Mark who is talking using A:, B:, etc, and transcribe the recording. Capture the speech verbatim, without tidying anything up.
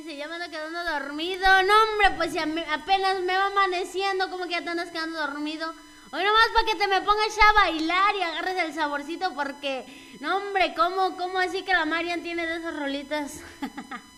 A: dice, ya me ando quedando dormido. No, hombre, pues si apenas me va amaneciendo, como que ya te andas quedando dormido. Hoy nomás para que te me pongas ya a bailar y agarres el saborcito porque, no, hombre, ¿cómo, cómo así que la Marian tiene de esas rolitas?